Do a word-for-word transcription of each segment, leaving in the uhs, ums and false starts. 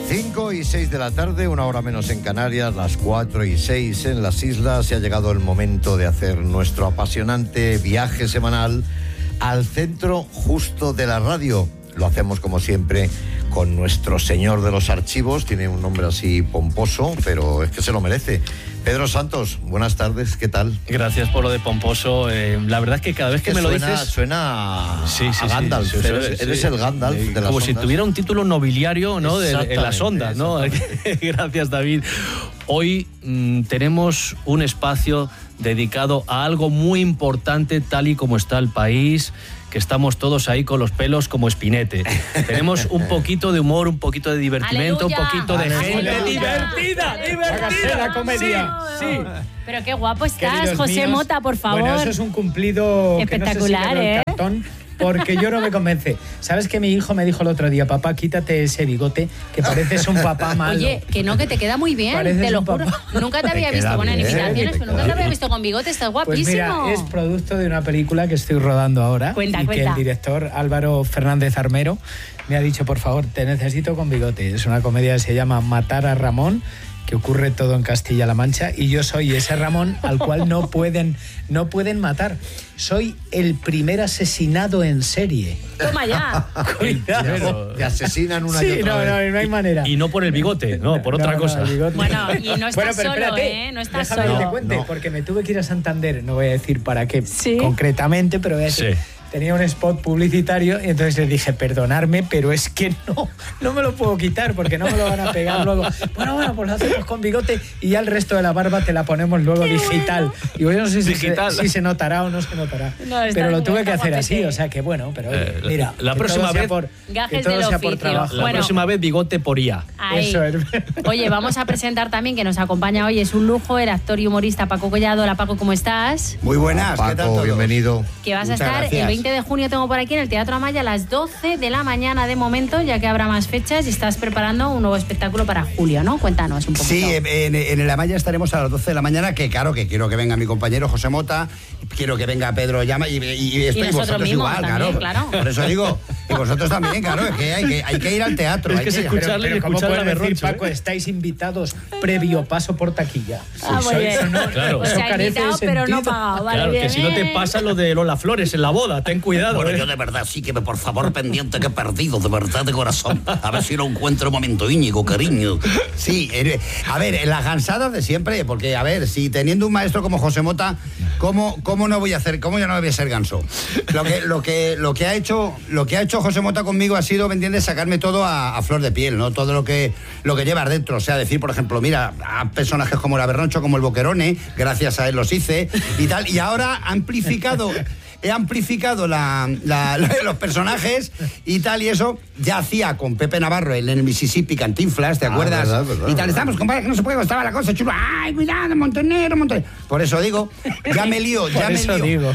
cinco y seis de la tarde, una hora menos en Canarias, las cuatro y seis en las islas. Y ha llegado el momento de hacer nuestro apasionante viaje semanal al centro justo de la radio. Lo hacemos como siempre con nuestro señor de los archivos. Tiene un nombre así pomposo, pero es que se lo merece. Pedro Santos, buenas tardes, ¿qué tal? Gracias por lo de pomposo. Eh, la verdad es que cada vez que, que me suena, lo dices... Suena sí, sí, a Gandalf. Sí, sí, eres, sí, eres sí. el Gandalf de las Como ondas. si tuviera un título nobiliario, ¿no? De, en las ondas, ¿no? Gracias, David. Hoy mmm, tenemos un espacio dedicado a algo muy importante, tal y como está el país, que estamos todos ahí con los pelos como espinete. Tenemos un poquito de humor, un poquito de divertimento, ¡Aleluya! un poquito de ¡Aleluya! gente ¡Aleluya! divertida, divertida. Hágase la comedia. Sí, sí. Pero qué guapo estás, Queridos José míos, Mota, por favor. Bueno, eso es un cumplido espectacular, que no sé si ¿eh? el cartón, porque yo no me convence. ¿Sabes que mi hijo me dijo el otro día, papá, quítate ese bigote, que pareces un papá malo? Oye, que no, que te queda muy bien, Pareces te lo un juro. papá. Nunca te había Te visto, queda bueno, en bien, invitaciones, te pero nunca queda te había bien. visto con bigote, estás Pues guapísimo. mira, es producto de una película que estoy rodando ahora. Cuenta, y cuenta. que el director Álvaro Fernández Armero me ha dicho, por favor, te necesito con bigote. Es una comedia que se llama Matar a Ramón, que ocurre todo en Castilla-La Mancha, y yo soy ese Ramón al cual no pueden, no pueden matar. Soy el primer asesinado en serie. Toma ya. Cuidado. Te asesinan una Sí, y otra no, vez. no, no hay manera. Y no por el bigote, no, por otra No, no, cosa. el bigote. Bueno, y no estás Bueno, pero solo, espérate, ¿eh? No estás déjame solo. que te cuente, No. porque me tuve que ir a Santander, no voy a decir para qué Sí. concretamente, pero voy a decir... Sí. Tenía un spot publicitario y entonces le dije, perdonarme, pero es que no, no me lo puedo quitar porque no me lo van a pegar luego. Bueno, bueno, pues lo hacemos con bigote y ya el resto de la barba te la ponemos luego Qué digital. bueno. Y bueno, no sé si Digital. se, si se notará o no se notará. No, está pero lo bien, tuve que está hacer así, guapete. o sea que bueno, pero oye, Eh, mira, la que próxima todo sea vez- por, Gajes que todo del sea por oficio. trabajo. La Bueno. próxima vez bigote por I A. Ahí. Eso es. Oye, vamos a presentar también, que nos acompaña hoy, es un lujo, el actor y humorista Paco Collado. Hola, Paco, ¿cómo estás? Muy buenas, Paco, ¿qué tal todos? bienvenido. Que vas Muchas a estar gracias. el veinte de junio, tengo por aquí en el Teatro Amaya a las doce de la mañana de momento, ya que habrá más fechas y estás preparando un nuevo espectáculo para julio, ¿no? Cuéntanos un poquito. Sí, en, en el Amaya estaremos a las doce de la mañana, que claro, que quiero que venga mi compañero José Mota, quiero que venga Pedro Llama y, y, y estoy nosotros vosotros mismos igual, también, claro. claro. Por eso digo, y vosotros también, claro, es que hay que, hay que ir al teatro. Es hay que se escucha- Escucharle y pero ¿cómo escuchar la puedes decir, berrocho, Paco, ¿eh? estáis invitados previo paso por taquilla? Ah, muy Eso- bien. eso no- Claro. O eso sea, carece de invitado, pero no sentido. pagado. Vale, Claro, bien, que si no te bien. pasa lo de Lola Flores en la boda, ten cuidado. Bueno, ¿eh? yo de verdad sí que me, por favor, pendiente que he perdido, de verdad, de corazón. A ver si lo encuentro un momento, Íñigo, cariño. Sí, eh, a ver, en las gansadas de siempre, porque a ver, si teniendo un maestro como José Mota, ¿cómo, cómo no voy a hacer, cómo ya no voy a ser ganso? Lo que, lo que, lo que ha hecho, lo que ha hecho José Mota conmigo ha sido, ¿me entiendes?, sacarme todo a, a flor de piel, ¿no? Todo lo que, lo que llevas dentro. O sea, decir, por ejemplo, mira, a personajes como el Aberroncho, como el Boquerone, gracias a él los hice y tal, y ahora ha amplificado. He amplificado la, la, la- los personajes y tal, y eso ya hacía con Pepe Navarro en el Mississippi Cantinflas, ¿te Ah, acuerdas? verdad, verdad, y tal, verdad. estamos, compadre, que no se puede, estaba la cosa chulo. Ay, cuidado, Montenegro, Montenegro. Por eso digo, ya me lío, ya Por me eso lío. digo.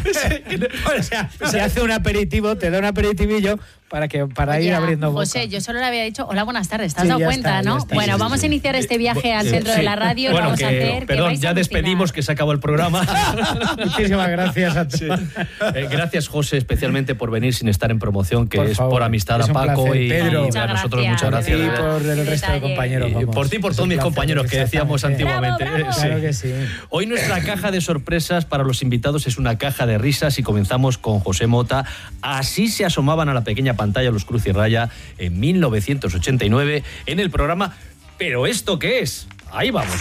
O sea, se hace un aperitivo, te da un aperitivillo para que para ir Oye, abriendo boca. José, yo solo le había dicho, hola, buenas tardes, ¿te has Sí, dado ya cuenta, está, no? ya está. Bueno, Sí, sí, vamos sí. a iniciar este viaje al Eh, centro de sí. la radio, Bueno, lo vamos que- a hacer. que Perdón, vais a ya alucinar. despedimos que se acabó el programa. Muchísimas gracias a todos. Sí. Eh, gracias, José, especialmente por venir sin estar en promoción, que Por es favor, por amistad es a un Paco placer. y, Pedro. y a Muchas nosotros gracias. muchas Y gracias. por el Qué resto de detalle. compañeros. Y vamos. por ti y por Es todos un mis placer, compañeros que decíamos exactamente. antiguamente. Bravo, bravo. Eh, sí. Claro que sí. Hoy nuestra caja de sorpresas para los invitados es una caja de risas y comenzamos con José Mota. Así se asomaban a la pequeña pantalla los Cruz y Raya en mil novecientos ochenta y nueve en el programa ¿Pero esto qué es? Ahí vamos.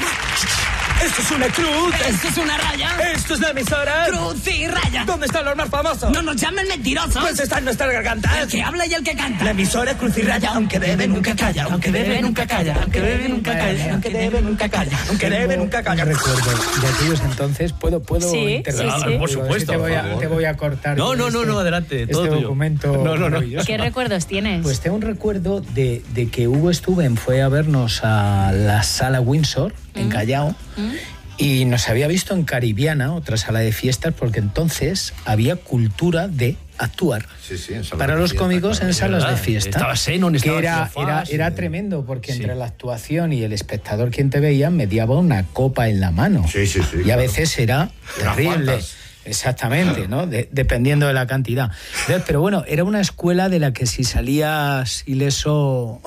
Esto es una cruz. Esto es una raya. Esto es la emisora. Cruz y raya. ¿Dónde están los más famosos? No nos llamen mentirosos. Pues está en nuestra garganta. El que habla y el que canta. La emisora Cruz y Raya, aunque bebe nunca calla, aunque bebe nunca calla, aunque bebe nunca calla, aunque bebe nunca calla, aunque bebe nunca calla. Un recuerdo de aquellos entonces. ¿Puedo, puedo Sí, intervenir? sí, sí. Ah, por Digo, supuesto, Te voy, a, por favor. te voy a cortar. No, con no, no, este- no, adelante, todo Este tuyo. documento No, no, no. maravilloso. ¿Qué recuerdos tienes? Pues tengo un recuerdo de, de que Hugo Stuben fue a vernos a la sala Windsor, en Callao, y nos había visto en Caribiana, otra sala de fiestas, porque entonces había cultura de actuar. Sí, sí, en salas Para de los fiesta, cómicos claro. en salas de verdad. fiesta. Estaba Xenon, que estaba era, Cleofás, era, era eh. tremendo, porque Sí. entre la actuación y el espectador quien te veía mediaba una copa en la mano. Sí, sí, sí, Y a claro. veces era Unas terrible. cuantas. Exactamente, ¿no? De, dependiendo de la cantidad. Entonces, pero bueno, era una escuela de la que si salías ileso,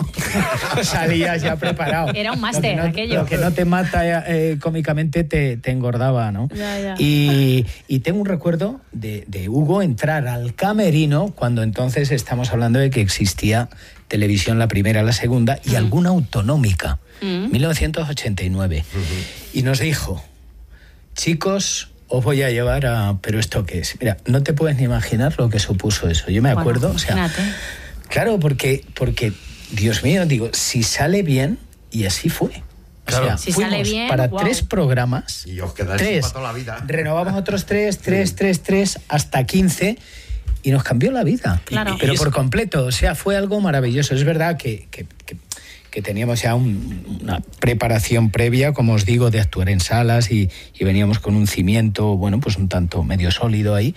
salías ya preparado. Era un máster, no, aquello. Lo que no te mata eh, cómicamente te, te engordaba, ¿no? Ya, ya. Y, y tengo un recuerdo de, de Hugo entrar al camerino cuando entonces estamos hablando de que existía televisión, la primera, la segunda, y mm. alguna autonómica, mm. mil novecientos ochenta y nueve. Uh-huh. Y nos dijo, chicos, os voy a llevar a... ¿Pero esto qué es? Mira, no te puedes ni imaginar lo que supuso eso. Yo me acuerdo, bueno, o sea... Imagínate. Claro, porque, porque, Dios mío, digo, si sale bien, y así fue. Claro. O sea, si fuimos sale bien, para wow. tres programas. Y os quedáis tres, para toda la vida. Renovamos otros tres, tres, tres, tres, hasta quince... Y nos cambió la vida, claro. pero por completo, o sea, fue algo maravilloso. Es verdad que, que, que, que teníamos ya un, una preparación previa, como os digo, de actuar en salas y, y veníamos con un cimiento, bueno, pues un tanto medio sólido ahí,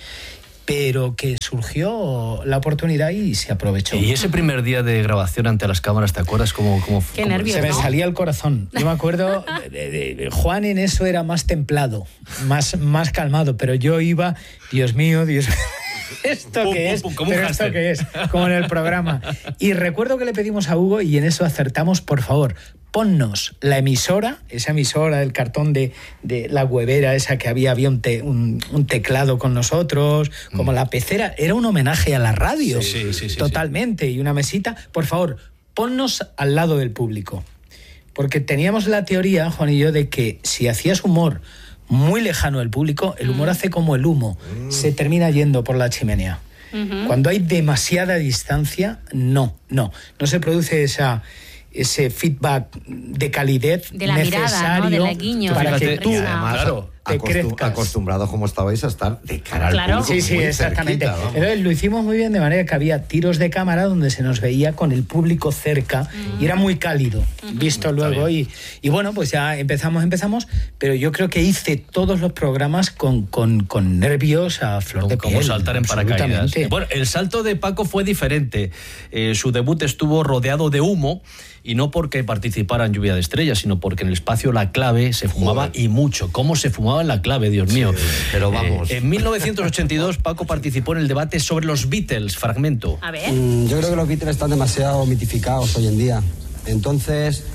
pero que surgió la oportunidad y se aprovechó. Y ese primer día de grabación ante las cámaras, ¿te acuerdas cómo, cómo Qué cómo nervios, se me ¿no? salía el corazón. Yo me acuerdo, de, de, de, Juan en eso era más templado, más, más calmado, pero yo iba, Dios mío, Dios mío. ¿Esto qué es? Pum, pum, ¿Pero esto qué es? Como en el programa. Y recuerdo que le pedimos a Hugo, y en eso acertamos, por favor, ponnos la emisora, esa emisora del cartón de, de la huevera, esa que había, había un, te, un, un teclado con nosotros, como mm. la pecera, era un homenaje a la radio, sí, sí, sí, totalmente, sí. Y una mesita, por favor, ponnos al lado del público. Porque teníamos la teoría, Juan y yo, de que si hacías humor muy lejano del público, el humor mm. hace como el humo, mm. se termina yendo por la chimenea. Uh-huh. Cuando hay demasiada distancia, no, no, no se produce esa, ese feedback de calidez de la necesario mirada, ¿no? Del guiño, para que que tú, además, claro, te acostum- crezcas. acostumbrados como estabais a estar de cara claro. al público. Sí, sí, muy exactamente. cerquita, Entonces, lo hicimos muy bien de manera que había tiros de cámara donde se nos veía con el público cerca mm. y era muy cálido, mm-hmm. visto luego. Y, y bueno, pues ya empezamos, empezamos, pero yo creo que hice todos los programas con, con, con nervios a flor de piel. Como saltar en paracaídas. Bueno, el salto de Paco fue diferente. Eh, su debut estuvo rodeado de humo, y no porque participara en Lluvia de Estrellas, sino porque en el espacio La Clave se fumaba Joder. y mucho. ¿Cómo se fumaba en La Clave, Dios mío? Sí, pero vamos. Eh, en mil novecientos ochenta y dos, Paco participó en el debate sobre los Beatles, fragmento. A ver. Mm, yo creo que los Beatles están demasiado mitificados hoy en día. Entonces,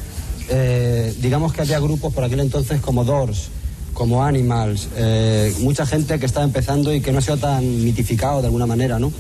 eh, digamos que había grupos por aquel entonces como Doors, como Animals, eh, mucha gente que estaba empezando y que no ha sido tan mitificado de alguna manera, ¿no?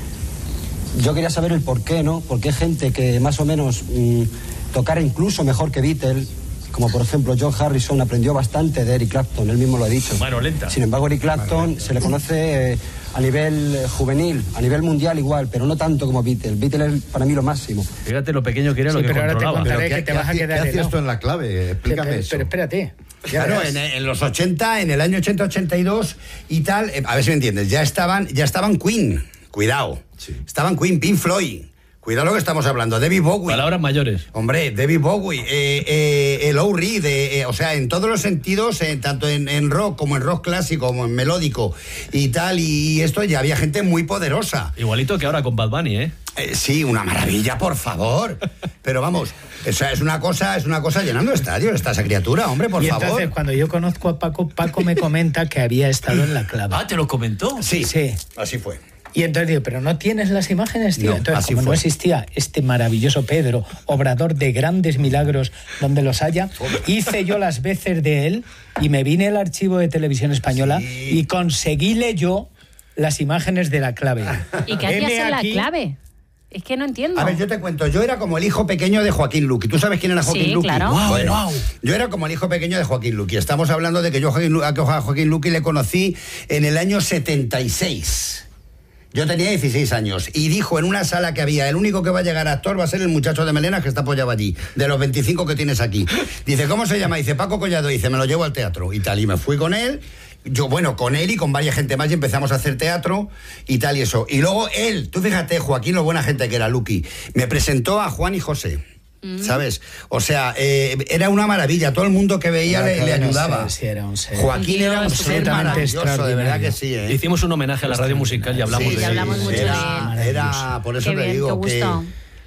Yo quería saber el por qué, ¿no? Porque hay gente que más o menos mmm, tocara incluso mejor que Beatles, como por ejemplo George Harrison aprendió bastante de Eric Clapton, él mismo lo ha dicho. Mano lenta. Sin embargo, Eric Clapton se le conoce eh, a nivel eh, juvenil, a nivel mundial igual, pero no tanto como Beatles. Beatles es para mí lo máximo. Fíjate lo pequeño que era, sí, lo que pero controlaba. Ahora te contaré ¿Pero que qué, te vas a quedar ¿qué hacías helado. tú en La Clave? Explícame pero, eso. Pero espérate. Claro, en, en los ochenta, en el año ochenta ochenta y dos y tal, eh, a ver si me entiendes, ya estaban, ya estaban Queen, cuidado. Sí. Estaban Queen, Pink Floyd. Cuidado lo que estamos hablando, David Bowie. Palabras mayores. Hombre, David Bowie, eh, eh, el Lou Reed, eh, eh, o sea, en todos los sentidos, eh, tanto en, en rock como en rock clásico, como en melódico y tal, y esto ya había gente muy poderosa. Igualito que ahora con Bad Bunny, ¿eh? Eh, sí, una maravilla, por favor. Pero vamos, o sea, es una cosa, es una cosa llenando estadios, esta esa criatura, hombre, por y favor. Entonces, cuando yo conozco a Paco, Paco me comenta que había estado en La Clave. Ah, ¿te lo comentó? Sí, sí. Así fue. Y entonces digo, ¿pero no tienes las imágenes, tío? No, entonces, así como fue. no existía este maravilloso Pedro, obrador de grandes milagros donde los haya, hice yo las veces de él y me vine al archivo de Televisión Española sí. y conseguíle yo las imágenes de La Clave. ¿Y qué hacías en La Clave? Es que no entiendo. A ver, yo te cuento, yo era como el hijo pequeño de Joaquín Luqui. ¿Tú sabes quién era Joaquín sí, Luqui? Claro. Wow, bueno, wow. Yo era como el hijo pequeño de Joaquín Luqui. Estamos hablando de que yo a Joaquín Luqui le conocí en el año setenta y seis. Yo tenía dieciséis años y dijo en una sala que había, el único que va a llegar a actor va a ser el muchacho de melenas que está apoyado allí, de los veinticinco que tienes aquí. Dice, ¿cómo se llama? Dice, Paco Collado. Dice, me lo llevo al teatro y tal. Y me fui con él, yo, bueno, con él y con varias gente más y empezamos a hacer teatro y tal y eso. Y luego él, tú fíjate, Joaquín, lo buena gente que era, Luqui, me presentó a Juan y José. ¿Sabes? O sea, eh, era una maravilla. Todo el mundo que veía le, le ayudaba. Sí, era un ser. Joaquín era un ser maravilloso, de verdad que sí. ¿eh? Hicimos un homenaje a la radio musical y hablamos sí, de ya él. hablamos mucho era, de él. era, por eso qué te bien, digo qué que...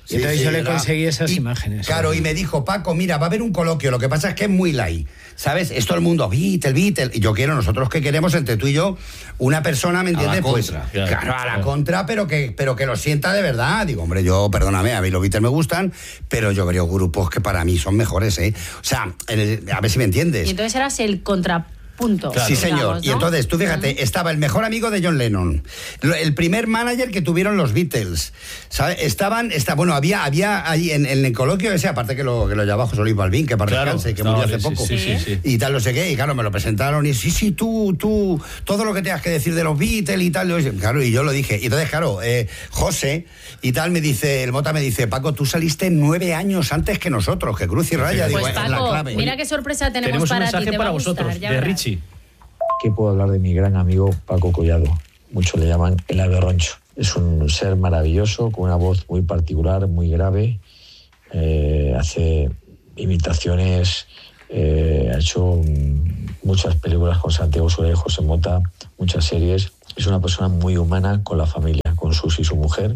Y entonces sí, yo le ¿verdad? conseguí esas y, imágenes. Claro, y me dijo, Paco, mira, va a haber un coloquio, lo que pasa es que es muy light, ¿sabes? Es todo el mundo, Beatle, Beatle, y yo quiero, nosotros que queremos entre tú y yo, una persona, ¿me entiendes? la Pues, contra. claro, Claro, a la claro. contra, pero que, pero que lo sienta de verdad. Digo, hombre, yo, perdóname, a mí los Beatles me gustan, pero yo veo grupos que para mí son mejores, ¿eh? O sea, en el- a ver si me entiendes. Y entonces eras el contrapunto. Sí, señor. digamos, Y ¿no? entonces, tú fíjate, estaba el mejor amigo de John Lennon, lo- el primer manager que tuvieron los Beatles, ¿sabes? Estaban, está, bueno, había, había ahí en, en el coloquio ese, aparte que lo, que lo llevaba José Luis Balbín, que para Claro, descanse, que estaba murió hace bien, poco. sí, sí, sí. Y tal, no sé qué, y claro, me lo presentaron y sí, sí, tú, tú, todo lo que tengas que decir de los Beatles y tal, yo- claro, y yo lo dije. Y entonces, claro, eh, José y tal me dice, el Mota me dice, Paco, tú saliste nueve años antes que nosotros, que cruz y raya, digo, Pues es la Paco, clave. mira qué sorpresa tenemos, Tenemos un para mensaje ti. Te va para a gustar, vosotros, ya de verás. Richie. ¿Qué puedo hablar de mi gran amigo Paco Collado? Muchos le llaman el ave roncho. Es un ser maravilloso, con una voz muy particular, muy grave. Eh, hace imitaciones, eh, ha hecho mm, muchas películas con Santiago Soler y José Mota, muchas series. Es una persona muy humana con la familia, con sus y su mujer,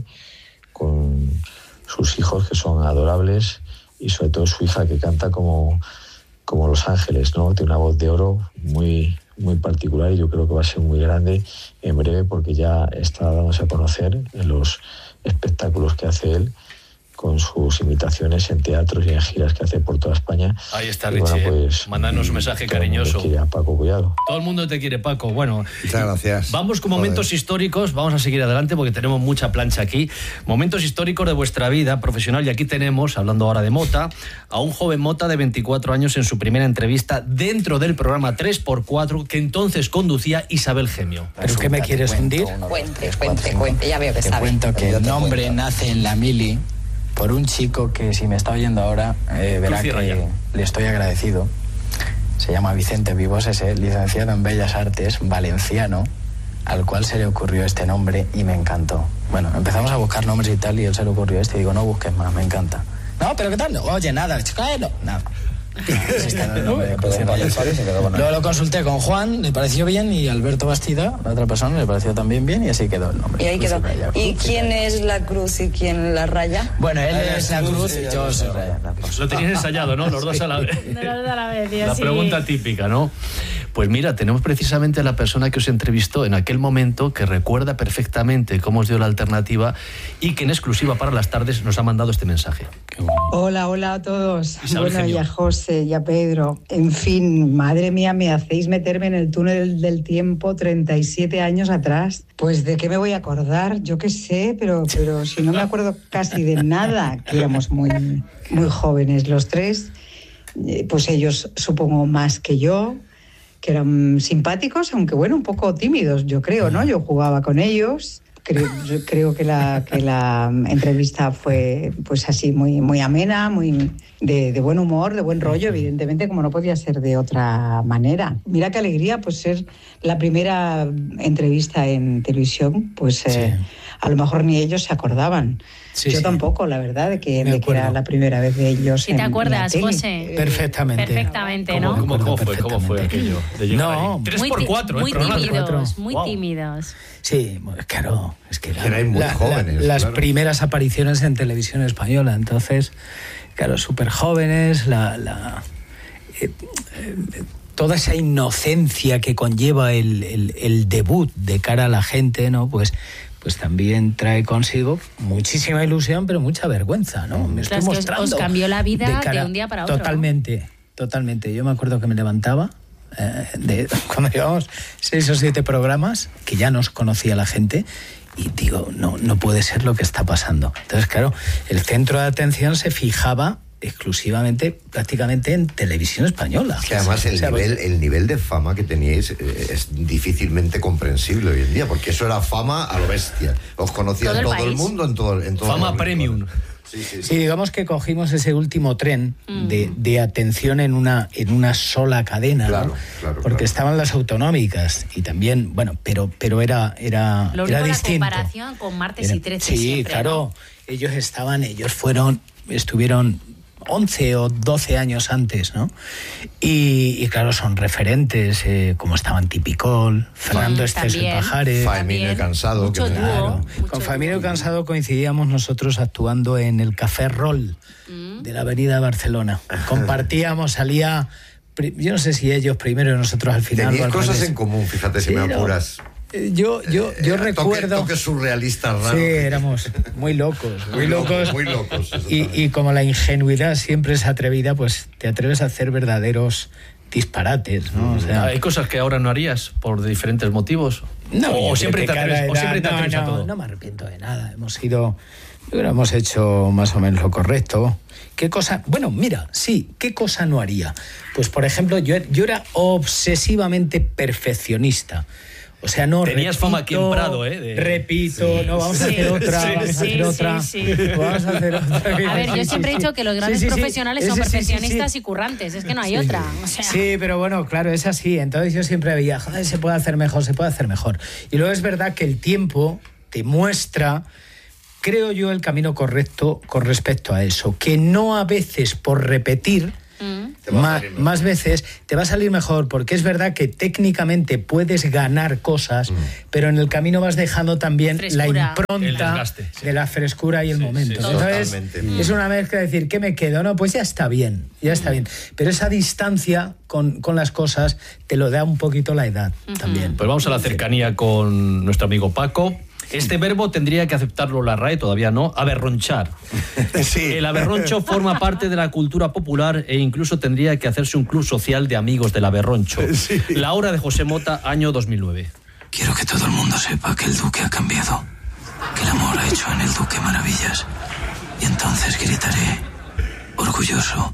con sus hijos que son adorables y sobre todo su hija que canta como, como Los Ángeles, ¿no? Tiene una voz de oro muy, muy particular y yo creo que va a ser muy grande en breve porque ya está dándose a conocer en los espectáculos que hace él con sus imitaciones en teatros y en giras que hace por toda España. Ahí está Y Richie, bueno, ¿eh? pues, Mándanos un mensaje todo el mundo cariñoso. quiere a Paco Collado. Todo el mundo te quiere, Paco. Bueno, Muchas gracias. vamos con momentos Joder. históricos, vamos a seguir adelante porque tenemos mucha plancha aquí. Momentos históricos de vuestra vida profesional y aquí tenemos, hablando ahora de Mota, a un joven Mota de veinticuatro años en su primera entrevista dentro del programa tres por cuatro que entonces conducía Isabel Gemio. ¿Pero qué me quieres hundir? Cuente, cuente, cuente. Ya veo que Te sabe. cuento que el nombre nace en la mili por un chico que, si me está oyendo ahora, eh, verá Cruz y que raya. le estoy agradecido. Se llama Vicente Vivos, es licenciado en Bellas Artes, valenciano, al cual se le ocurrió este nombre y me encantó. Bueno, empezamos a buscar nombres y tal y él se le ocurrió este y digo, no busques más, me encanta. No, pero ¿qué tal? Oye, nada, chico, no, nada. Ese está en el nombre de Cruz y Raya. Luego lo consulté con Juan, le pareció bien, y Alberto Bastida, la otra persona, le pareció también bien y así quedó el nombre. Y ahí Cruz quedó. Raya, ¿Y Cruz quién Raya. es la cruz y quién la raya? Bueno, él es la cruz y yo soy Raya. Lo tenías ensayado, ¿no? Los dos a la vez. De los dos a la vez, y La así. pregunta típica, ¿no? Pues mira, tenemos precisamente a la persona que os entrevistó en aquel momento, que recuerda perfectamente cómo os dio la alternativa y que en exclusiva para las tardes nos ha mandado este mensaje. Hola, hola a todos. Isabel Bueno, y Gemio. a José y a Pedro. En fin, madre mía, me hacéis meterme en el túnel del tiempo treinta y siete años atrás. Pues de qué me voy a acordar, yo qué sé, pero, pero si no me acuerdo casi de nada, que éramos muy, muy jóvenes los tres. Eh, Pues ellos supongo más que yo, que eran simpáticos, aunque bueno, un poco tímidos, yo creo, ¿no? Yo jugaba con ellos. Creo, yo creo que la, que la entrevista fue pues así muy, muy amena, muy de, de buen humor, de buen rollo, evidentemente, como no podía ser de otra manera. Mira qué alegría pues ser la primera entrevista en televisión, pues eh, a lo mejor ni ellos se acordaban. Sí, Yo sí. tampoco, la verdad, de que, Me de que era acuerdo. la primera vez de ellos. ¿Sí en- te en la acuerdas, tele. José? Perfectamente. Perfectamente, ¿Cómo, ¿no? cómo- cómo fue, Perfectamente. ¿Cómo fue aquello? De llegar No, ahí? Tres Muy por ti- cuatro, ¿eh? Muy Programa de tímidos, cuatro. muy Wow. tímidos. Sí, claro, es que la- Erais muy la- la- jóvenes, las claro. primeras apariciones en televisión española, entonces, claro, súper jóvenes, la, la, eh, eh, toda esa inocencia que conlleva el, el- el debut de cara a la gente, ¿no? Pues, pues también trae consigo muchísima ilusión, pero mucha vergüenza, ¿no? Me estoy Claro, es que os- mostrando. os cambió la vida de cara- un día para otro, ¿no? Totalmente, totalmente. Yo me acuerdo que me levantaba eh, de, cuando llevamos seis o siete programas, que ya nos conocía la gente, y digo, no, no puede ser lo que está pasando. Entonces, claro, el centro de atención se fijaba exclusivamente, prácticamente en televisión española. Es que además el, O sea, nivel, el nivel de fama que teníais eh, es difícilmente comprensible hoy en día, porque eso era fama a lo bestia. Os conocía Todo el todo el país. mundo en todo, en todo Fama premium. Sí, sí, Sí, digamos que cogimos ese último tren Mm. de, de atención en una, en una sola cadena, ¿no? Claro, claro, porque claro. estaban las autonómicas y también, bueno, pero, pero era, era, Lo era único, la distinto. comparación con martes Era- y trece sí, siempre, claro, ellos estaban, ellos fueron, estuvieron once o doce años antes, ¿no? Y, y claro, son referentes, eh, como estaban Tipicol, Fernando Esteso y Pajares. Faemino y Cansado. Mucho que dúo. Claro. Con Faemino y Cansado coincidíamos nosotros actuando en el Café Roll mm. de la Avenida de Barcelona. Compartíamos, salía... Yo no sé si ellos primero y nosotros al final. Tenéis al cosas revés. en común, fíjate, si Sí, me no. apuras. Yo, yo, yo Eh, recuerdo... Toque, toque surrealista raro. Sí, éramos muy locos, muy, Muy locos, locos. muy locos, Y, y como la ingenuidad siempre es atrevida, pues te atreves a hacer verdaderos disparates, ¿no? O sea, ¿Hay cosas que ahora no harías por diferentes motivos? no, o, yo siempre creo te que atreves, cada o siempre te edad- atreves no, a no, todo. no me arrepiento de nada. Hemos sido, yo creo que hemos hecho más o menos lo correcto. ¿Qué cosa? Bueno, mira, sí, ¿qué cosa no haría? Pues, por ejemplo, yo, yo era obsesivamente perfeccionista. O sea, no Tenías repito, fama aquí en Prado, ¿eh? De... Repito, Sí. no, vamos a Sí, hacer otra, sí, vamos a sí, hacer otra. sí, sí. Vamos a hacer otra. A ver, yo Sí, siempre sí, he dicho sí. que los grandes Sí, sí, sí. profesionales son Ese sí, sí, sí. perfeccionistas y currantes, es que no hay Sí. otra. O sea, Sí, pero bueno, claro, es así. Entonces yo siempre veía, joder, se puede hacer mejor, se puede hacer mejor. Y luego es verdad que el tiempo te muestra, creo yo, el camino correcto con respecto a eso. Que no a veces por repetir, mm. más, más veces te va a salir mejor, porque es verdad que técnicamente puedes ganar cosas, mm. pero en el camino vas dejando también Frescura. la El impronta desgaste, sí. de la frescura y el Sí, momento. sí, sí. Entonces, Totalmente. es una mezcla de decir, ¿qué me quedo? No, pues ya está bien, ya está bien. Pero esa distancia con, con las cosas te lo da un poquito la edad también. Pues vamos a la cercanía con nuestro amigo Paco. Este verbo tendría que aceptarlo la R A E, todavía no, aberronchar. Sí. El aberroncho forma parte de la cultura popular e incluso tendría que hacerse un club social de amigos del aberroncho. Sí. La hora de José Mota, año dos mil nueve. Quiero que todo el mundo sepa que el duque ha cambiado, que el amor ha hecho en el duque maravillas. Y entonces gritaré, orgulloso,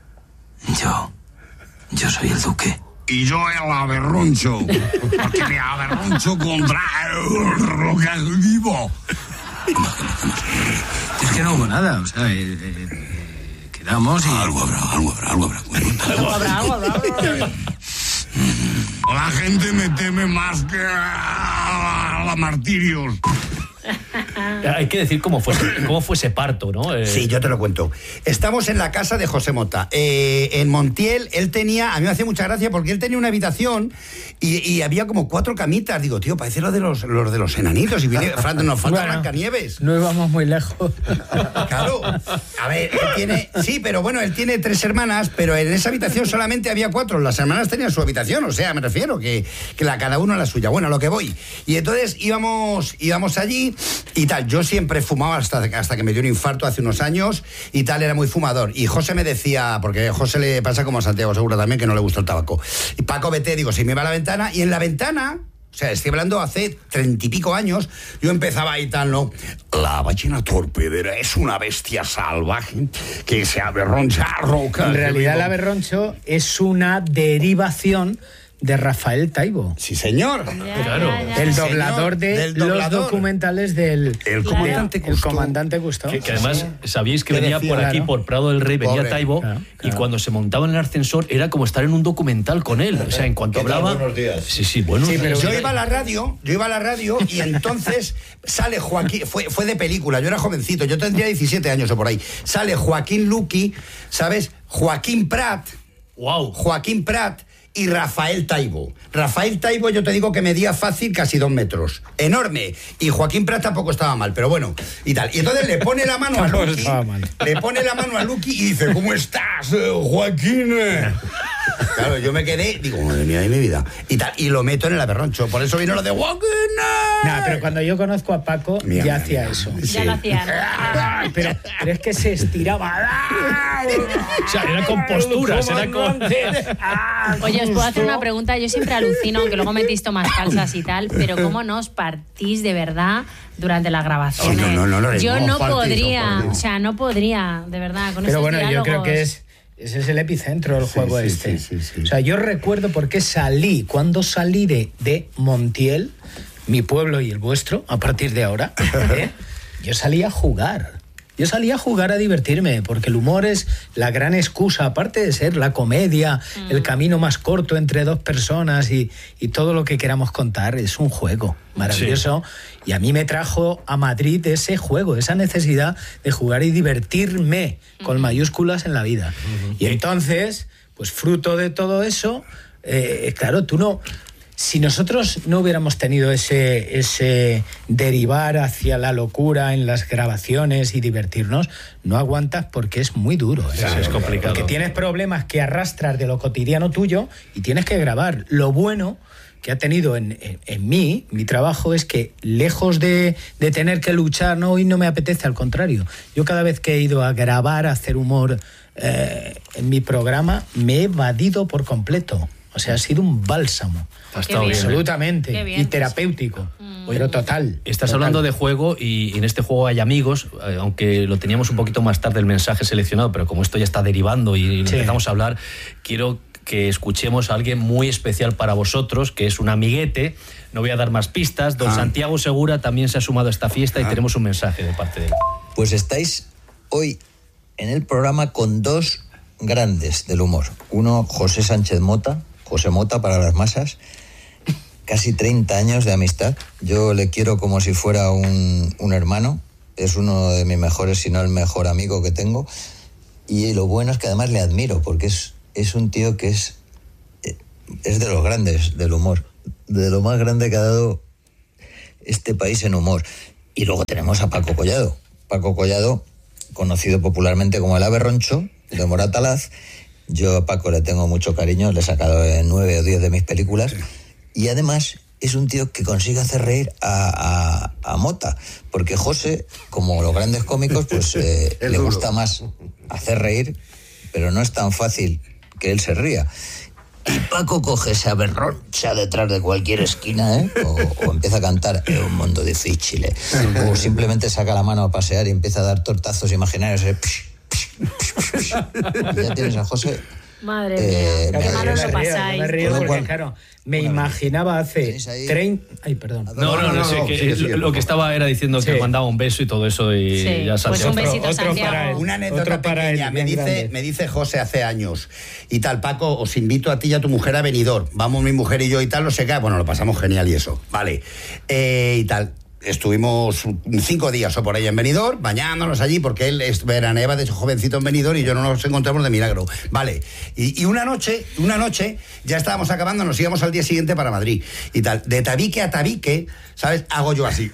yo, yo soy el duque. Y yo el aberroncho, porque me aberroncho contra lo que vivo. Es que no hubo nada, o sea, eh, eh, quedamos y... Algo habrá, algo habrá, algo habrá. Algo habrá, algo habrá. La gente me teme más que a la martirios. Hay que decir cómo fue, cómo fue ese parto, ¿no? Eh, Sí, yo te lo cuento. Estamos en la casa de José Mota. Eh, en Montiel, él tenía, a mí me hacía mucha gracia porque él tenía una habitación y, y había como cuatro camitas. Digo, tío, parece lo de los, los de los enanitos. Y viene, Fran, nos falta Bueno, Blancanieves. No íbamos muy lejos. Claro. A ver, él tiene, sí, pero bueno, él tiene tres hermanas, pero en esa habitación solamente había cuatro. Las hermanas tenían su habitación, o sea, me refiero, que, que la, cada uno la suya. Bueno, a lo que voy. Y entonces íbamos, íbamos allí y tal. Yo siempre fumaba hasta, hasta que me dio un infarto hace unos años y tal, era muy fumador. Y José me decía, porque a José le pasa como a Santiago Segura también, que no le gusta el tabaco. Y Paco, vete, digo, si me va a la ventana, y en la ventana... O sea, estoy hablando hace treinta y pico años, yo empezaba ahí tal, ¿no? La ballena torpedera es una bestia salvaje que se aberroncha a rocas. En realidad, el Digo, aberroncho es una derivación de Rafael Taibo. Sí, señor. Ya, Claro. ya, ya. El Señor, doblador de del los doblador. documentales del El comandante del- el Cousteau. comandante Cousteau. Que, que además sabíais que ¿Qué venía decía? por aquí, Claro. por Prado del Rey, venía Pobre. Taibo, Claro, y claro. cuando se montaba en el ascensor era como estar en un documental con él. O sea, en cuanto ¿Qué tal? hablaba... Buenos días. Sí, sí, bueno. Sí, pero- Yo iba a la radio, yo iba a la radio y entonces sale Joaquín, fue, fue de película, yo era jovencito, yo tendría diecisiete años o por ahí. Sale Joaquín Luqui, ¿sabes? Joaquín Prat, Wow. Joaquín Prat y Rafael Taibo. Rafael Taibo yo te digo que medía fácil casi dos metros. Enorme. Y Joaquín Prat tampoco estaba mal, pero bueno, y tal. Y entonces le pone la mano a Tampoco Luqui, estaba mal. le pone la mano a Luqui y dice, ¿cómo estás, eh, Joaquín? Claro, yo me quedé, digo, madre mía de mi vida. Y tal, y lo meto en el aberroncho. Por eso vino lo de Joaquín. No, pero cuando yo conozco a Paco, Mira, ya mira, hacía mira. eso. Ya lo hacían. Pero, pero es que se estiraba. O sea, era con posturas, era con... Oye, os puedo hacer una pregunta. Yo siempre alucino, aunque luego metís tomas falsas y tal, pero ¿cómo no os partís de verdad durante las grabaciones? Oh, no, no, no, no, yo no no partís, podría, no partís. o sea, no podría, de verdad, con Pero esos bueno, yo diálogos. creo que es ese es el epicentro del juego sí, este. sí, sí, sí. O sea, yo recuerdo por qué salí, cuando salí de, de Montiel, mi pueblo y el vuestro, a partir de ahora, ¿eh? Yo salí a jugar. Yo salía a jugar, a divertirme, porque el humor es la gran excusa, aparte de ser la comedia, mm. el camino más corto entre dos personas y, y todo lo que queramos contar, es un juego maravilloso. Sí. Y a mí me trajo a Madrid ese juego, esa necesidad de jugar y divertirme, mm. con mayúsculas en la vida. Mm. Y entonces, pues fruto de todo eso, eh, claro, tú no... Si nosotros no hubiéramos tenido ese, ese derivar hacia la locura en las grabaciones y divertirnos, no aguantas porque es muy duro. ¿eh? Sí, es complicado. Porque tienes problemas que arrastras de lo cotidiano tuyo y tienes que grabar. Lo bueno que ha tenido en, en, en mí, mi trabajo, es que lejos de, de tener que luchar, no, hoy no me apetece, al contrario. Yo cada vez que he ido a grabar, a hacer humor eh, en mi programa, me he evadido por completo. O sea, ha sido un bálsamo. Ha estado bien, absolutamente. Qué bien. Y terapéutico. Mm. Pero total. Estás total. hablando de juego y en este juego hay amigos, aunque lo teníamos un poquito más tarde el mensaje seleccionado, pero como esto ya está derivando y sí. empezamos a hablar, quiero que escuchemos a alguien muy especial para vosotros, que es un amiguete. No voy a dar más pistas. Don ah. Santiago Segura también se ha sumado a esta fiesta ah. y tenemos un mensaje de parte de él. Pues estáis hoy en el programa con dos grandes del humor. Uno, José Sánchez Mota, José Mota para las masas, casi treinta años de amistad. Yo le quiero como si fuera un, un hermano. Es uno de mis mejores, si no el mejor amigo que tengo. Y lo bueno es que además le admiro, porque es, es un tío que es, es de los grandes del humor. De lo más grande que ha dado este país en humor. Y luego tenemos a Paco Collado. Paco Collado, conocido popularmente como el Ave Roncho, de Moratalaz. Yo a Paco le tengo mucho cariño, le he sacado en nueve o diez de mis películas. Sí. Y además es un tío que consigue hacer reír a, a, a Mota, porque José, como los grandes cómicos, pues eh, le duro. gusta más hacer reír, pero no es tan fácil que él se ría. Y Paco coge esa berroncha detrás de cualquier esquina, ¿eh? o, o empieza a cantar "Es un mundo difícil", ¿eh? o simplemente saca la mano a pasear y empieza a dar tortazos imaginarios, ¿eh? Ya tienes a José. Madre eh, mía, qué malo lo pasáis. Me río porque, cual, claro, me bueno, imaginaba hace treinta... Ay, perdón. No, no, no, no, sí, no que sí, sí, lo que estaba era diciendo sí. que mandaba un beso y todo eso y sí, ya pues un besito, otro, otro para él. Una anécdota pequeña, me dice, me dice José hace años, y tal, Paco, os invito a ti y a tu mujer a Benidorm. Vamos mi mujer y yo y tal, no sé qué, bueno, lo pasamos genial y eso, vale. Eh, y tal. Estuvimos cinco días o por ahí en Benidorm, bañándonos allí, porque él es veraneaba de jovencito en Benidorm y yo no nos encontramos de milagro. Vale, y, y una noche, una noche, ya estábamos acabando, nos íbamos al día siguiente para Madrid. Y tal, de tabique a tabique, ¿sabes? Hago yo así.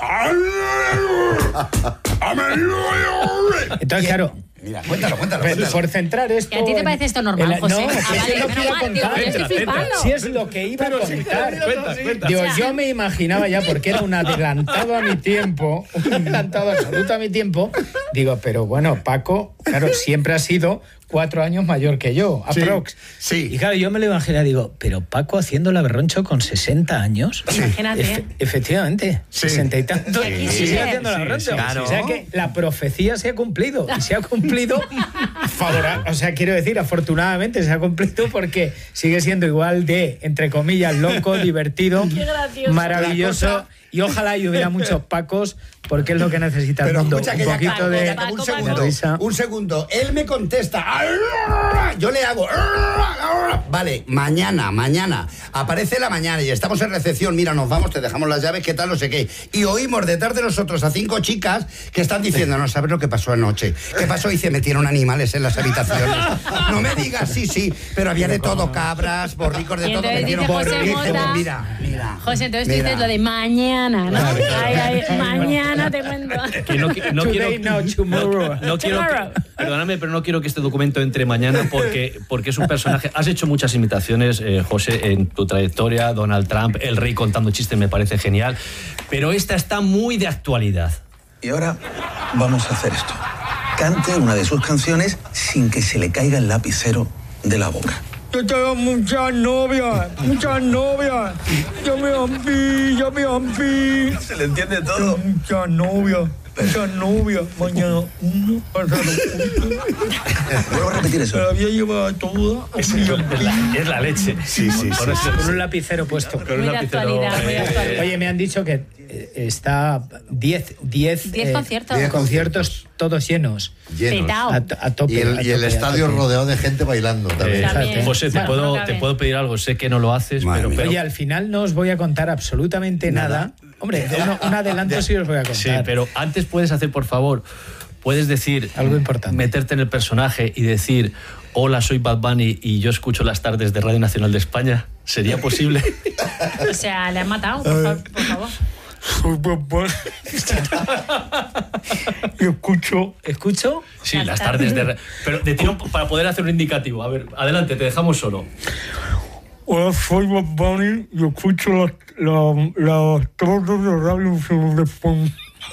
Entonces, claro... Mira, cuéntalo, cuéntalo, cuéntalo. Por centrar esto... ¿Y a ti te parece esto normal, el, José? No, ah, vale, no quiero contar. Yo estoy flipando. Si es lo que iba Pero a contar. Sí, cuenta, cuenta. Digo, yo me imaginaba ya, porque era un adelantado a mi tiempo, un adelantado absoluto a mi tiempo. Digo, pero bueno, Paco, claro, siempre ha sido cuatro años mayor que yo, aprox. Sí, sí. Y claro, yo me lo imaginé, digo, pero Paco haciendo la berroncho con sesenta años. Imagínate. Efe, efectivamente, sí. sesenta y tantos. Sí, y sigue haciendo la berroncho. Sí, claro. O sea que la profecía se ha cumplido. Y se ha cumplido favorable. O sea, quiero decir, afortunadamente se ha cumplido porque sigue siendo igual de, entre comillas, loco, divertido, maravilloso. Y ojalá y hubiera muchos Pacos, porque es lo que necesita el Pero mundo. Escucha, un que poquito Paco, de, Paco, un segundo, un segundo. Él me contesta. Yo le hago. Vale, mañana, mañana. Aparece la mañana y estamos en recepción. Mira, nos vamos, te dejamos las llaves, qué tal, no sé qué. Y oímos detrás de nosotros a cinco chicas que están diciendo, no sabes lo que pasó anoche. ¿Qué pasó? Y se metieron animales en las habitaciones. No me digas, sí, sí, pero había de todo, cabras, borricos, de y todo. Metieron borricos. Mira, mira. José, entonces mira. Tú dices lo de mañana, ¿no? Ay, ay, mañana te cuento. Que no, no Today, quiero, no, tomorrow. No, no quiero que, perdóname, pero no quiero que este documento entre mañana porque, porque es un personaje. Has hecho muchas imitaciones, eh, José, en tu trayectoria. Donald Trump, el rey contando chistes, me parece genial. Pero esta está muy de actualidad. Y ahora vamos a hacer esto. Cante una de sus canciones sin que se le caiga el lapicero de la boca. Yo tengo muchas novias, muchas novias. Yo me ampi, yo me ampi. Se le entiende todo. Muchas novias. Esa novia, mañana uno, pasaron juntos. Vuelvo a repetir eso. Se la había llevado toda a Es, es, la, es la leche. Sí, sí, Con, sí, con un lapicero puesto. Con un Muy de lapicero, actualidad, muy de eh, actualidad. Oye, me han dicho que eh, está diez Diez conciertos. diez conciertos todos llenos. Llenos. Petao. A, a tope. Y el, a y el tope, a estadio tope. rodeado de gente bailando también. Eh, También. José, te, Bueno, puedo, no te cabe. puedo pedir algo. Sé que no lo haces, Madre pero, mía. pero Oye, al final no os voy a contar absolutamente nada. Hombre, uno- un adelanto sí os voy a contar. sí, pero antes puedes hacer, por favor, puedes decir Algo importante. meterte en el personaje y decir: hola, soy Bad Bunny y yo escucho las tardes de Radio Nacional de España. ¿Sería posible? O sea, le han matado, por, fa- por favor. Soy papá. Y escucho. ¿Escucho? Sí, Las las tardes de... ra- Pero de tiro para poder hacer un indicativo. A ver, adelante, te dejamos solo. Hola, soy Bad Bunny y escucho las la, la tardes de Radio Nacional de España.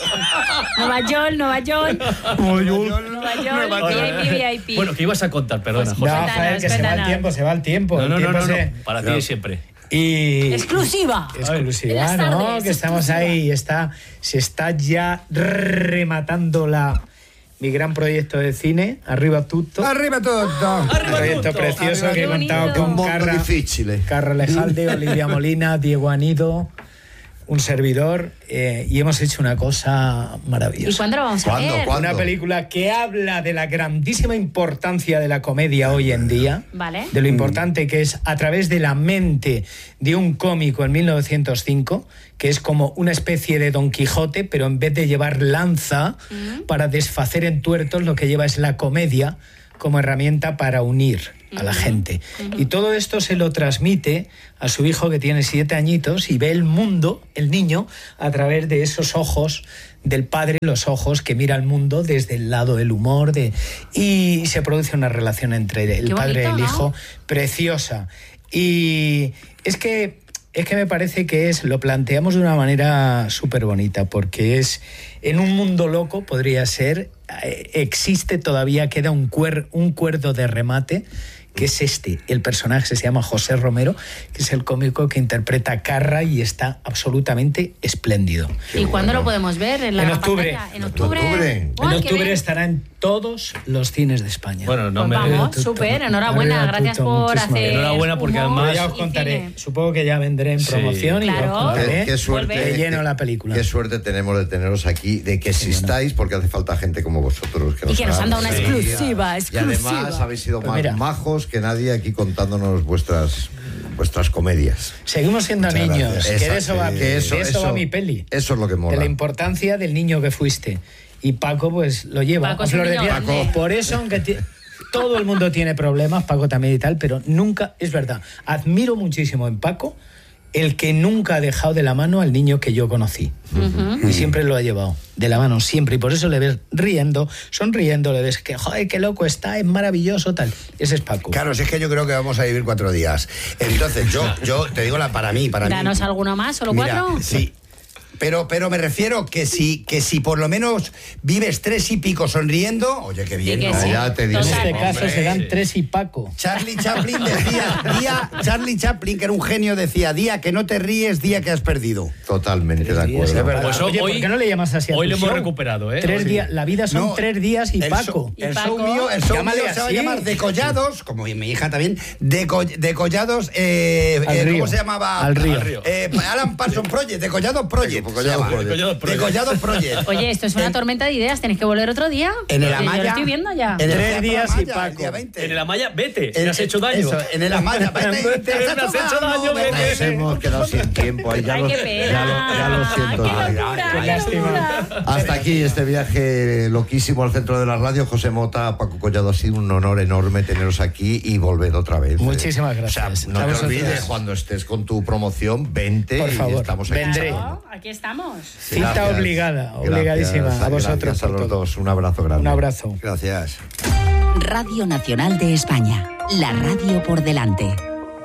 Nueva York, Nueva York. Nueva York. Nueva York, V I P, V I P. Bueno, ¿qué ibas a contar? Perdona, Pues, José. No, Cuéntanos, joder, que se va el cuéntanos. tiempo, se va el tiempo. No, el no, no, tiempo no, no, se- para ti siempre. Y Exclusiva. En exclusiva, las ¿no? tardes, Que estamos exclusiva. ahí, está, se está ya rematando la, mi gran proyecto de cine, Arriba Tutto. Arriba todo. Un proyecto precioso que he contado bonito. Un con mundo Carra, difícil. Carra Lejalde, Olivia Molina, Diego Anido, un servidor, eh, y hemos hecho una cosa ¿Y maravillosa. cuándo lo vamos a ¿Cuándo? ver? ¿Cuándo? Una película que habla de la grandísima importancia de la comedia hoy en día, Vale. de lo importante que es a través de la mente de un cómico en mil novecientos cinco, que es como una especie de Don Quijote, pero en vez de llevar lanza para desfacer en tuertos, lo que lleva es la comedia como herramienta para unir a la gente. Y todo esto se lo transmite a su hijo, que tiene siete añitos, y ve el mundo, el niño, a través de esos ojos del padre, los ojos que mira el mundo desde el lado del humor, de, y se produce una relación entre el Qué padre y bonito, el ¿no? hijo preciosa. Y es que es que me parece que es, lo planteamos de una manera súper bonita, porque es, en un mundo loco podría ser, eh, existe todavía, queda un, cuer, un cuerdo de remate, que es este. El personaje se llama José Romero, que es el cómico que interpreta a Carra y está absolutamente espléndido. ¿Y cuándo lo podemos ver? En, la En gran octubre. pantalla? En octubre. octubre. Oh, En hay que octubre ver. estará en todos los cines de España. Bueno, no Pues me... vamos, súper, enhorabuena, Arriba, gracias Tuto, por muchísimas hacer Enhorabuena, porque humor además- Ya os y contaré. cine. Supongo que ya vendré en Sí. promoción y Claro. os contaré. Qué, qué suerte. Vuelve. Te lleno la película. Qué suerte tenemos de teneros aquí, de que existáis, porque hace falta gente como vosotros. Que Y que nos han dado una haga exclusiva, Y exclusiva. además habéis sido Pues más mira. majos que nadie aquí contándonos vuestras, vuestras comedias. Seguimos siendo Muchas niños, gracias. que de eso, va, Exacto. de Eso- eso, eso- va mi peli. Eso es lo que De mola. la importancia del niño que fuiste. Y Paco, pues, lo lleva. Paco a es un flor de niño piel. grande. Por eso, aunque ti- todo el mundo tiene problemas, Paco también y tal, pero nunca, es verdad, admiro muchísimo en Paco el que nunca ha dejado de la mano al niño que yo conocí. Y siempre lo ha llevado de la mano, siempre. Y por eso le ves riendo, sonriendo, le ves que, joder, qué loco está, es maravilloso, tal. Ese es Paco. Claro, si es que yo creo que vamos a vivir cuatro días. Entonces, yo, yo te digo la para mí, para mí. Danos alguno más, solo Mira, cuatro. sí. Pero, pero me refiero que si, que si por lo menos vives tres y pico sonriendo, oye, qué bien, Sí que ¿no? sí. Ya te digo. En Total. este caso Hombre. serán tres y Paco. Charlie Chaplin decía, día, Charlie Chaplin, que era un genio, decía, día que no te ríes, día que has perdido. Totalmente de Tres días, acuerdo. es verdad. Pues Oye, hoy- ¿por qué no le llamas así a hoy tu lo hemos show? recuperado, ¿eh? Tres Hoy- días, la vida son No, tres días y el Paco. show- El, ¿Y show Paco? mío, el show Llámale mío se va a así. llamar Decollados, como mi hija también, deco, Decollados, eh, Al eh, río. ¿cómo se llamaba? Al río. Al río. Eh, Alan Parsons Project, Decollados Project. Decollados se llama. Project. Decollados Project. Decollados Project. Oye, esto es una En- tormenta de ideas, tenéis que volver otro día. En el Yo Amaya. lo estoy viendo ya. En el Tres Teatro días y Amaya, el Paco. día veinte. En el Amaya, vete, En- me has hecho daño. Eso, en el Amaya, vete, Vete, te me has hecho daño, vete. vete. Nos hemos quedado sin tiempo. Ahí ya, Ay, lo, qué ya, pena. lo, ya lo siento. Qué Ay, locura, ay, qué ay. locura. Hasta aquí este viaje loquísimo al centro de la radio. José Mota, Paco Collado, ha sido un honor enorme teneros aquí y volver otra vez. Muchísimas O gracias. sea, no A te vosotros. olvides, cuando estés con tu promoción, vente Por y favor, estamos aquí. vendré. Claro, aquí estamos. Cita Gracias. obligada, Gracias, obligadísima. A vosotros. Gracias a por los todo. dos. Un abrazo grande. Un abrazo. Gracias. Radio Nacional de España, la radio por delante.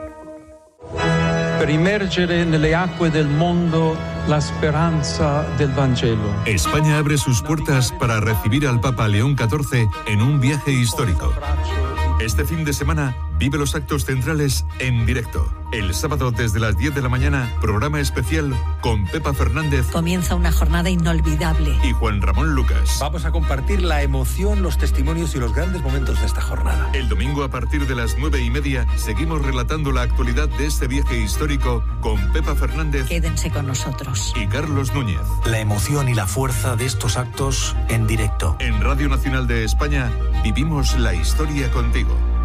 Per immergere nelle acque del mondo la speranza del Vangelo. España abre sus puertas para recibir al Papa León catorce en un viaje histórico. Este fin de semana Vive los actos centrales en directo. El sábado desde las diez de la mañana, programa especial con Pepa Fernández. Comienza una jornada inolvidable. Y Juan Ramón Lucas. Vamos a compartir la emoción, los testimonios y los grandes momentos de esta jornada. El domingo a partir de las nueve y media seguimos relatando la actualidad de este viaje histórico con Pepa Fernández. Quédense con nosotros. Y Carlos Núñez. La emoción y la fuerza de estos actos en directo. En Radio Nacional de España vivimos la historia contigo.